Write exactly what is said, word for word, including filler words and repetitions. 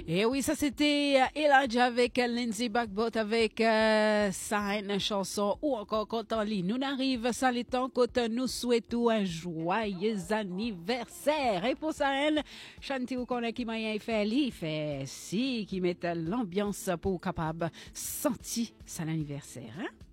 Et oui, ça c'était Elijah avec Lindsay Bagbot avec euh, sa une chanson ou encore quand on lit. Nous n'arrive ça le temps quand nous souhaitons un joyeux anniversaire. Et pour ça, elle, chanter ou qu'on a qui m'a fait, il fait si, qui met l'ambiance pour capable sentir ça l'anniversaire. Hein?